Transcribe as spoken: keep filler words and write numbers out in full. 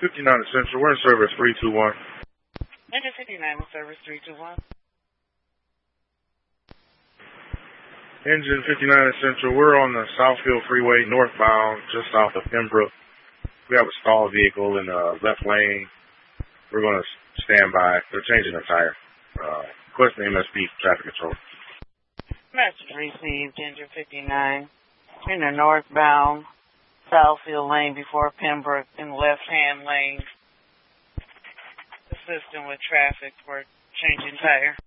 fifty-nine Central. We're in service three two one. Engine fifty-nine in service three two one. Engine fifty-nine Central. We're on the Southfield Freeway northbound, just south of Pembroke. We have a stalled vehicle in the left lane. We're going to stand by. They're changing the tire. Uh, requesting M S P traffic control. Message received, Engine fifty-nine. In the northbound Southfield lane before Pembroke in the left-hand lane. Assisting with traffic for changing tire.